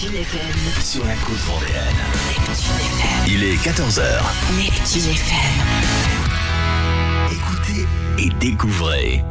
Neptune FM. Sur la côte vendéenne. Neptune FM. Il est 14h. Neptune FM. Écoutez et découvrez.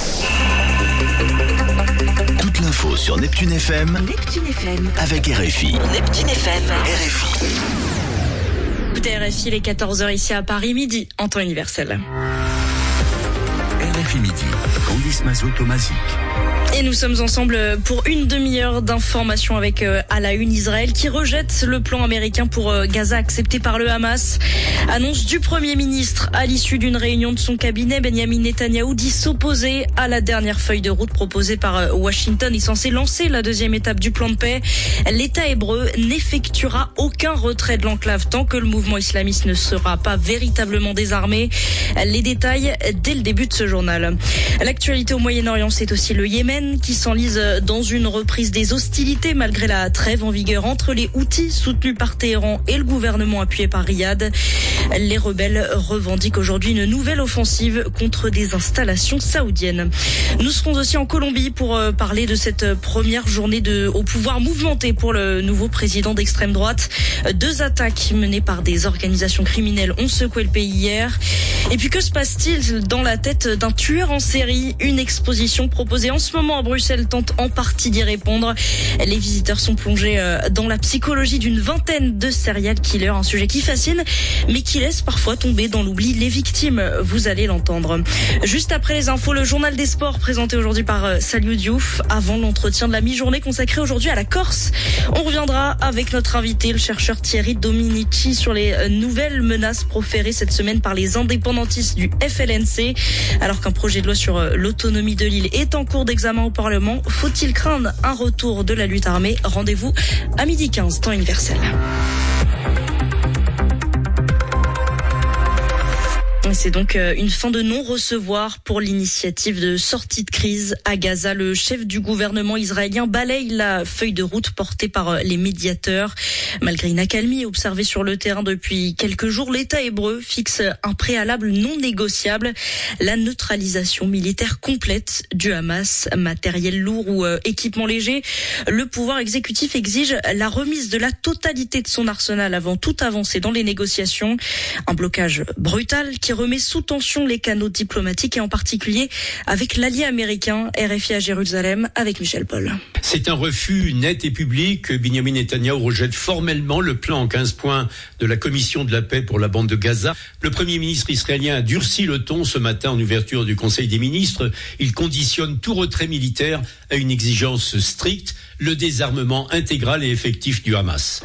Toute l'info sur Neptune FM. Neptune FM. Avec RFI. Neptune FM. RFI. Écoutez RFI, il est 14h ici à Paris, midi, en temps universel. RFI Midi. Candice Mazot-Tomazic. Et nous sommes ensemble pour une demi-heure d'informations avec à la une Israël qui rejette le plan américain pour Gaza accepté par le Hamas. Annonce du Premier ministre à l'issue d'une réunion de son cabinet. Benjamin Netanyahou dit s'opposer à la dernière feuille de route proposée par Washington et censée lancer la deuxième étape du plan de paix. L'État hébreu n'effectuera aucun retrait de l'enclave tant que le mouvement islamiste ne sera pas véritablement désarmé. Les détails dès le début de ce journal. L'actualité au Moyen-Orient, c'est aussi le Yémen qui s'enlise dans une reprise des hostilités malgré la trêve en vigueur entre les Houthis soutenus par Téhéran et le gouvernement appuyé par Riyad. Les rebelles revendiquent aujourd'hui une nouvelle offensive contre des installations saoudiennes. Nous serons aussi en Colombie pour parler de cette première journée au pouvoir mouvementé pour le nouveau président d'extrême droite. 2 attaques menées par des organisations criminelles ont secoué le pays hier. Et puis que se passe-t-il dans la tête d'un tueur en série? Une exposition proposée en ce moment à Bruxelles tente en partie d'y répondre. Les visiteurs sont plongés dans la psychologie d'une vingtaine de serial killers, un sujet qui fascine mais qui laisse parfois tomber dans l'oubli les victimes. Vous allez l'entendre. Juste après les infos, le journal des sports présenté aujourd'hui par Saliou Diouf avant l'entretien de la mi-journée consacrée aujourd'hui à la Corse. On reviendra avec notre invité, le chercheur Thierry Dominici, sur les nouvelles menaces proférées cette semaine par les indépendantistes du FLNC. Alors qu'un projet de loi sur l'autonomie de l'île est en cours d'examen au Parlement, faut-il craindre un retour de la lutte armée? Rendez-vous à 12h15, temps universel. C'est donc une fin de non-recevoir pour l'initiative de sortie de crise à Gaza. Le chef du gouvernement israélien balaye la feuille de route portée par les médiateurs. Malgré une accalmie observée sur le terrain depuis quelques jours, l'État hébreu fixe un préalable non négociable, la neutralisation militaire complète du Hamas. Matériel lourd ou équipement léger, le pouvoir exécutif exige la remise de la totalité de son arsenal avant toute avancée dans les négociations. Un blocage brutal qui remet sous tension les canaux diplomatiques et en particulier avec l'allié américain. RFI à Jérusalem avec Michel Paul. C'est un refus net et public. Benjamin Netanyahou rejette formellement le plan en 15 points de la commission de la paix pour la bande de Gaza. Le Premier ministre israélien a durci le ton ce matin en ouverture du Conseil des ministres. Il conditionne tout retrait militaire à une exigence stricte, le désarmement intégral et effectif du Hamas.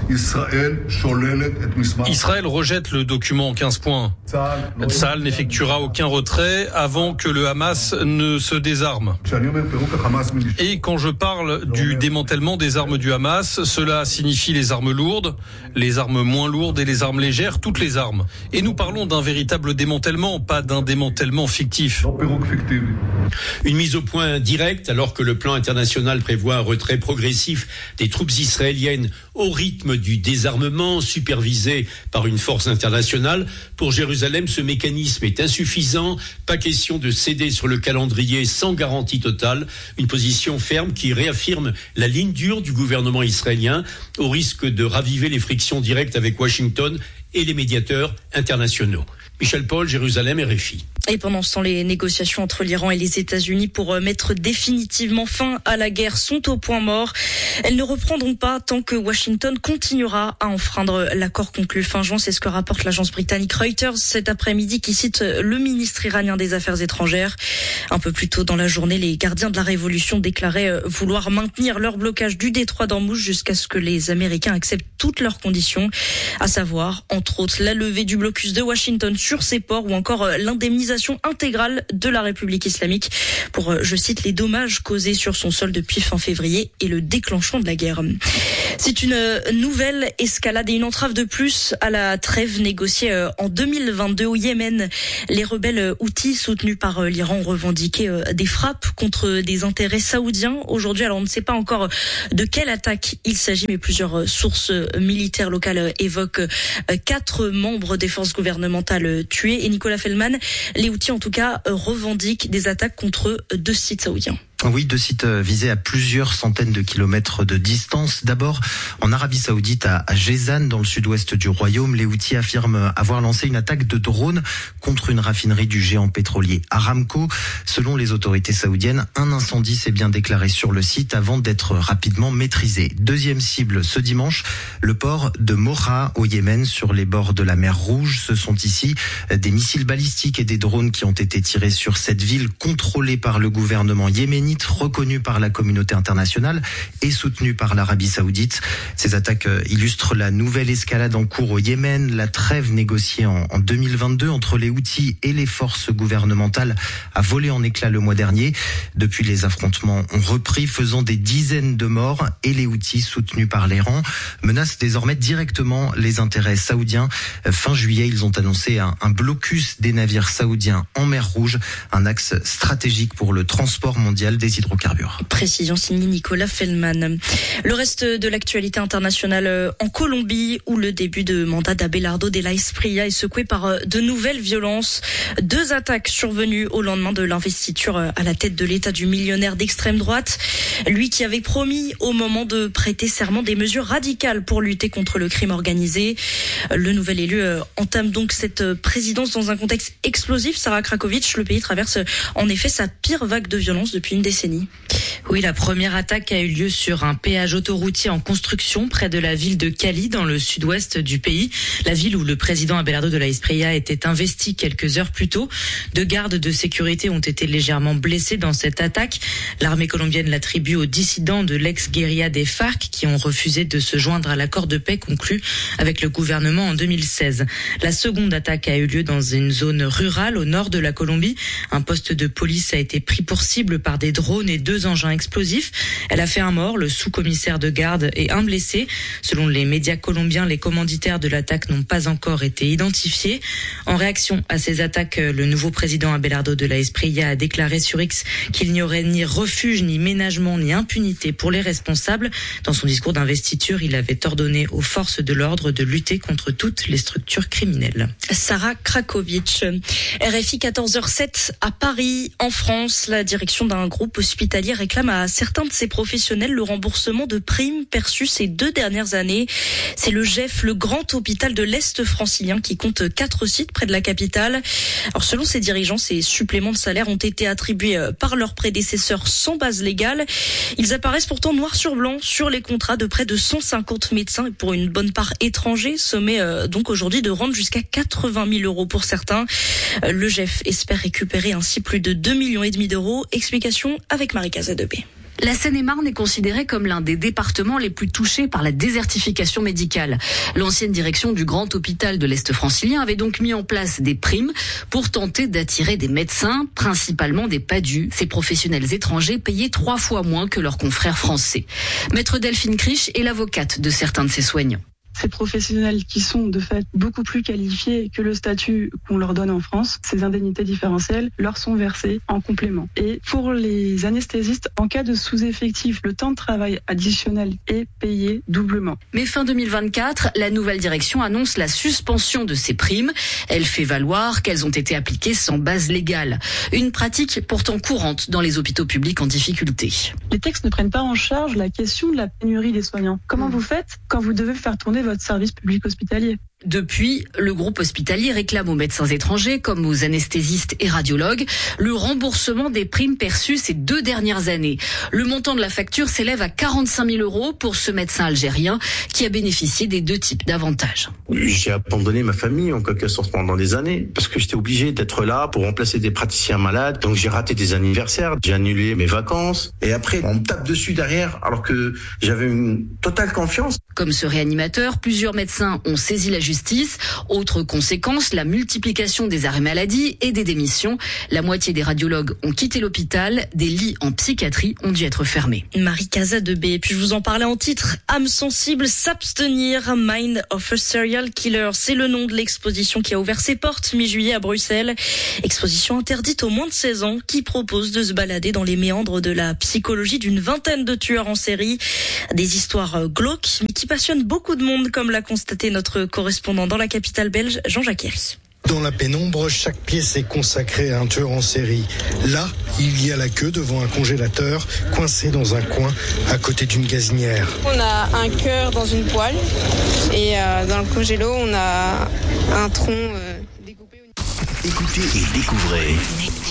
Israël rejette le document en 15 points. Tsahal n'effectuera aucun retrait avant que le Hamas ne se désarme. Et quand je parle du démantèlement des armes du Hamas, cela signifie les armes lourdes, les armes moins lourdes et les armes légères, toutes les armes. Et nous parlons d'un véritable démantèlement, pas d'un démantèlement fictif. Une mise au point directe alors que le plan international prévoit un retrait progressif des troupes israéliennes au rythme du désarmement supervisé par une force internationale. Pour Jérusalem, ce mécanisme est insuffisant. Pas question de céder sur le calendrier sans garantie totale. Une position ferme qui réaffirme la ligne dure du gouvernement israélien au risque de raviver les frictions directes avec Washington et les médiateurs internationaux. Michel Paul, Jérusalem, RFI. Et pendant ce temps, les négociations entre l'Iran et les États-Unis pour mettre définitivement fin à la guerre sont au point mort. Elles ne reprendront pas tant que Washington continuera à enfreindre l'accord conclu fin juin. C'est ce que rapporte l'agence britannique Reuters cet après-midi qui cite le ministre iranien des Affaires étrangères. Un peu plus tôt dans la journée, les gardiens de la révolution déclaraient vouloir maintenir leur blocage du détroit d'Ormuz jusqu'à ce que les Américains acceptent toutes leurs conditions, à savoir, entre autres, la levée du blocus de Washington sur ses ports ou encore l'indemnisation intégrale de la République islamique pour, je cite, les dommages causés sur son sol depuis fin février et le déclenchement de la guerre. C'est une nouvelle escalade et une entrave de plus à la trêve négociée en 2022 au Yémen. Les rebelles Houthis soutenus par l'Iran ont revendiqué des frappes contre des intérêts saoudiens aujourd'hui. Alors on ne sait pas encore de quelle attaque il s'agit, mais plusieurs sources militaires locales évoquent 4 membres des forces gouvernementales tués. Et Nicolas Feldman, les Houthis en tout cas revendiquent des attaques contre 2 sites saoudiens. Oui, 2 sites visés à plusieurs centaines de kilomètres de distance. D'abord, en Arabie Saoudite, à Jazan, dans le sud-ouest du Royaume, les Houthis affirment avoir lancé une attaque de drone contre une raffinerie du géant pétrolier Aramco. Selon les autorités saoudiennes, un incendie s'est bien déclaré sur le site avant d'être rapidement maîtrisé. Deuxième cible ce dimanche, le port de Moha au Yémen, sur les bords de la mer Rouge. Ce sont ici des missiles balistiques et des drones qui ont été tirés sur cette ville contrôlée par le gouvernement yéménite, reconnu par la communauté internationale et soutenu par l'Arabie Saoudite. Ces attaques illustrent la nouvelle escalade en cours au Yémen. La trêve négociée en 2022 entre les Houthis et les forces gouvernementales a volé en éclats le mois dernier. Depuis, les affrontements ont repris, faisant des dizaines de morts, et les Houthis, soutenus par l'Iran, menacent désormais directement les intérêts saoudiens. Fin juillet, ils ont annoncé un blocus des navires saoudiens en mer Rouge, un axe stratégique pour le transport mondial des hydrocarbures. Précision signée Nicolas Fellman. Le reste de l'actualité internationale en Colombie, où le début de mandat d'Abelardo de la Espriella est secoué par de nouvelles violences. 2 attaques survenues au lendemain de l'investiture à la tête de l'État du millionnaire d'extrême droite. Lui qui avait promis au moment de prêter serment des mesures radicales pour lutter contre le crime organisé. Le nouvel élu entame donc cette présidence dans un contexte explosif. Sarah Krakovic, le pays traverse en effet sa pire vague de violence depuis une décennie. Oui, la première attaque a eu lieu sur un péage autoroutier en construction près de la ville de Cali, dans le sud-ouest du pays. La ville où le président Abelardo de la Espriella était investi quelques heures plus tôt. 2 gardes de sécurité ont été légèrement blessés dans cette attaque. L'armée colombienne l'attribue aux dissidents de l'ex-guérilla des FARC qui ont refusé de se joindre à l'accord de paix conclu avec le gouvernement en 2016. La seconde attaque a eu lieu dans une zone rurale au nord de la Colombie. Un poste de police a été pris pour cible par des drones et 2 engins explosifs. Elle a fait un mort, le sous-commissaire de garde, et un blessé. Selon les médias colombiens, les commanditaires de l'attaque n'ont pas encore été identifiés. En réaction à ces attaques, le nouveau président Abelardo de la Espriella a déclaré sur X qu'il n'y aurait ni refuge, ni ménagement, ni impunité pour les responsables. Dans son discours d'investiture, il avait ordonné aux forces de l'ordre de lutter contre toutes les structures criminelles. Sarah Krakovic. RFI 14h07 à Paris, en France. La direction d'un groupe hospitalier réclame à certains de ses professionnels le remboursement de primes perçues ces 2 dernières années. C'est le GEF, le grand hôpital de l'Est francilien, qui compte 4 sites près de la capitale. Alors, selon ses dirigeants, ces suppléments de salaire ont été attribués par leurs prédécesseurs sans base légale. Ils apparaissent pourtant noir sur blanc sur les contrats de près de 150 médecins, et pour une bonne part étrangers, sommet donc aujourd'hui de rendre jusqu'à 80 000 euros pour certains. Le GEF espère récupérer ainsi plus de 2,5 millions d'euros. Explication avec Marie Casadebé. La Seine-et-Marne est considérée comme l'un des départements les plus touchés par la désertification médicale. L'ancienne direction du grand hôpital de l'Est francilien avait donc mis en place des primes pour tenter d'attirer des médecins, principalement des PADU, ces professionnels étrangers payés 3 fois moins que leurs confrères français. Maître Delphine Criche est l'avocate de certains de ces soignants. Ces professionnels qui sont de fait beaucoup plus qualifiés que le statut qu'on leur donne en France, ces indemnités différentielles leur sont versées en complément. Et pour les anesthésistes, en cas de sous-effectif, le temps de travail additionnel est payé doublement. Mais fin 2024, la nouvelle direction annonce la suspension de ces primes. Elle fait valoir qu'elles ont été appliquées sans base légale. Une pratique pourtant courante dans les hôpitaux publics en difficulté. Les textes ne prennent pas en charge la question de la pénurie des soignants. Comment vous faites quand vous devez faire tourner votre service public hospitalier ? Depuis, le groupe hospitalier réclame aux médecins étrangers, comme aux anesthésistes et radiologues, le remboursement des primes perçues ces 2 dernières années. Le montant de la facture s'élève à 45 000 euros pour ce médecin algérien qui a bénéficié des 2 types d'avantages. J'ai abandonné ma famille en quelque sorte pendant des années parce que j'étais obligé d'être là pour remplacer des praticiens malades. Donc j'ai raté des anniversaires, j'ai annulé mes vacances et après on me tape dessus derrière alors que j'avais une totale confiance. Comme ce réanimateur, plusieurs médecins ont saisi la justice. Autre conséquence, la multiplication des arrêts maladie et des démissions. La moitié des radiologues ont quitté l'hôpital. Des lits en psychiatrie ont dû être fermés. Marie Casadebé. Et puis je vous en parlais en titre. Âme sensible, s'abstenir. Mind of a Serial Killer. C'est le nom de l'exposition qui a ouvert ses portes mi-juillet à Bruxelles. Exposition interdite aux moins de 16 ans qui propose de se balader dans les méandres de la psychologie d'une vingtaine de tueurs en série. Des histoires glauques mais qui passionnent beaucoup de monde, comme l'a constaté notre correspondant dans la capitale belge, Jean-Jacques Herry. Dans la pénombre, chaque pièce est consacrée à un tueur en série. Là, il y a la queue devant un congélateur, coincé dans un coin, à côté d'une gazinière. On a un cœur dans une poêle et dans le congélo, on a un tronc découpé. Écoutez et découvrez